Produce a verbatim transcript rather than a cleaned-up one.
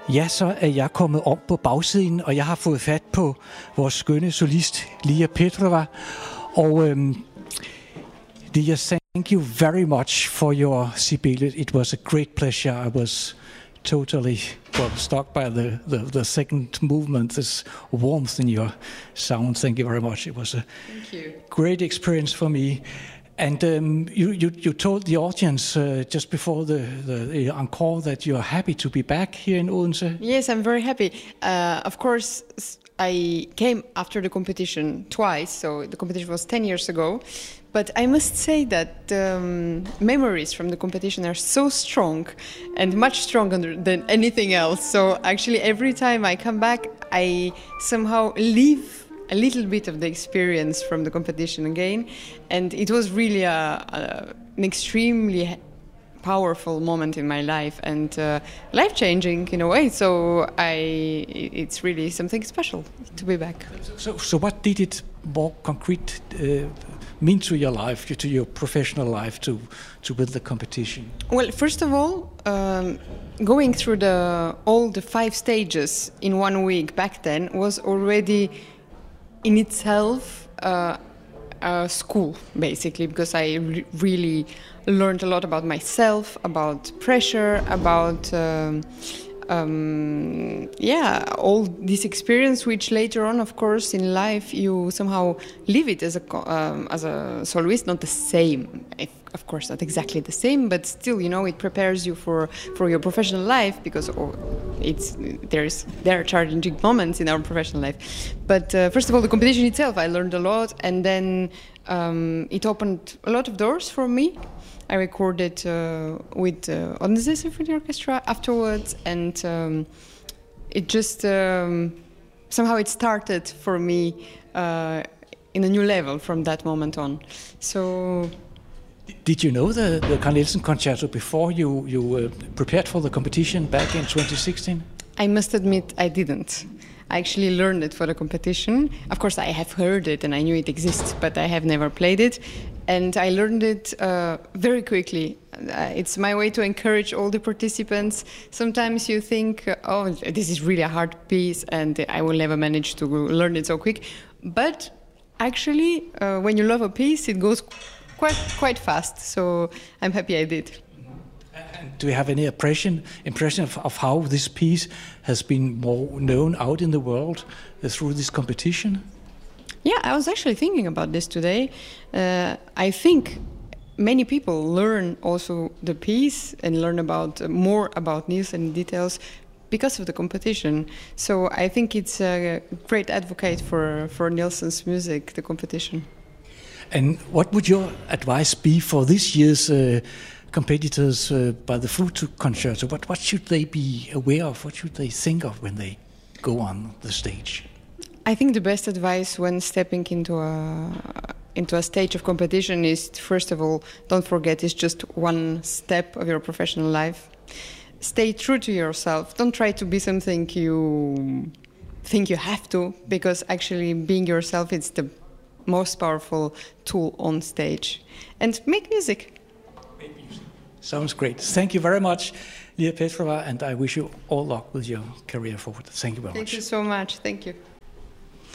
Ja, så er jeg kommet om på bagsiden, og jeg har fået fat på vores skønne solist, Lia Petrova. Og øhm, Lia, thank you very much for your Sibelius. It was a great pleasure. I was totally well struck by the, the, the second movement, this warmth in your sound. Thank you very much. It was a Thank you. great experience for me. And um, you, you, you told the audience uh, just before the, the, the encore that you're happy to be back here in Odense. Yes, I'm very happy. Uh, of course, I came after the competition twice, so the competition was ten years ago. But I must say that um, memories from the competition are so strong and much stronger than anything else. So actually every time I come back, I somehow leave a little bit of the experience from the competition again. And it was really a, a, an extremely powerful moment in my life and uh, life-changing in a way. So I, it's really something special to be back. So, so what did it more concrete uh, mean to your life, to your professional life, to to win the competition? Well, first of all, um, going through the all the five stages in one week back then was already in itself uh, a school, basically, because I re- really learned a lot about myself, about pressure, about um, um, yeah, all this experience, which later on, of course, in life you somehow live it as a co- um, as a soloist. Not the same, if, of course, not exactly the same, but still, you know, it prepares you for, for your professional life because oh, it's there's there are challenging moments in our professional life. But uh, first of all, the competition itself, I learned a lot, and then um, it opened a lot of doors for me. I recorded uh, with uh, Odense Symphony Orchestra afterwards, and um, it just um, somehow it started for me uh, in a new level from that moment on. So, did you know the, the Carl Nielsen Concerto before you you uh, prepared for the competition back in twenty sixteen? I must admit I didn't. I actually learned it for the competition. Of course, I have heard it and I knew it exists, but I have never played it. And I learned it uh, very quickly. Uh, it's my way to encourage all the participants. Sometimes you think, uh, oh, this is really a hard piece and I will never manage to learn it so quick. But actually, uh, when you love a piece, it goes quite quite fast. So I'm happy I did. And do you have any impression impression of, of how this piece has been more known out in the world uh, through this competition? Yeah, I was actually thinking about this today. Uh, I think many people learn also the piece and learn about uh, more about Nielsen in details because of the competition. So I think it's a great advocate for, for Nielsen's music, the competition. And what would your advice be for this year's uh, competitors uh, by the Flute Concerto? What, what should they be aware of? What should they think of when they go on the stage? I think the best advice when stepping into a into a stage of competition is, first of all, don't forget it's just one step of your professional life. Stay true to yourself. Don't try to be something you think you have to, because actually being yourself is the most powerful tool on stage. And make music. Make music. Sounds great. Thank you very much, Lia Petrova, and I wish you all luck with your career forward. Thank you very Thank much. you so much. Thank you.